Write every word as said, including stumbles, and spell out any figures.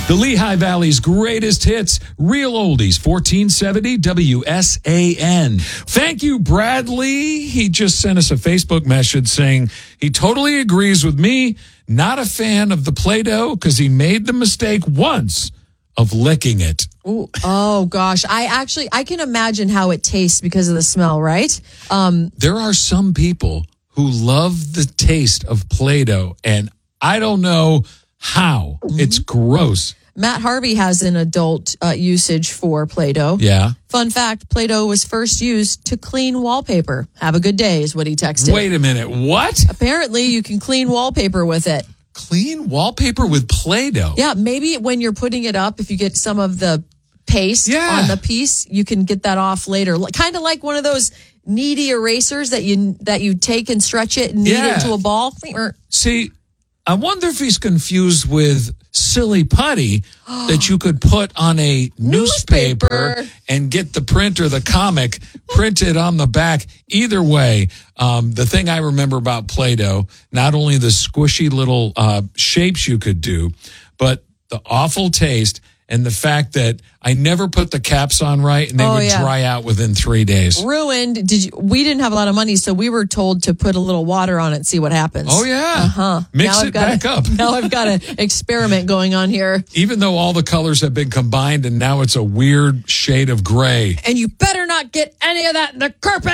The Lehigh Valley's greatest hits, real oldies, fourteen seventy W S A N. Thank you, Bradley. He just sent us a Facebook message saying he totally agrees with me. Not a fan of the Play-Doh because he made the mistake once of licking it. Ooh, oh, gosh. I actually, I can imagine how it tastes because of the smell, right? Um, there are some people who love the taste of Play-Doh, and I don't know how. Mm-hmm. It's gross. Matt Harvey has an adult uh, usage for Play-Doh. Yeah. Fun fact, Play-Doh was first used to clean wallpaper. Have a good day is what he texted. Wait a minute. What? Apparently, you can clean wallpaper with it. Clean wallpaper with Play-Doh? Yeah, maybe when you're putting it up, if you get some of the paste yeah. on the piece, you can get that off later. Kind of like one of those kneady erasers that you that you take and stretch it and knead yeah. it into a ball. See, I wonder if he's confused with silly putty that you could put on a newspaper, newspaper and get the print or the comic printed on the back. Either way, um, the thing I remember about Play-Doh, not only the squishy little uh, shapes you could do, but the awful taste and the fact that I never put the caps on right and they oh, would yeah. dry out within three days. Ruined. Did you? We didn't have a lot of money, so we were told to put a little water on it and see what happens. Oh, yeah. Uh-huh. Mix now it I've got back a, up. Now I've got an experiment going on here. Even though all the colors have been combined and now it's a weird shade of gray. And you better not get any of that in the carpet.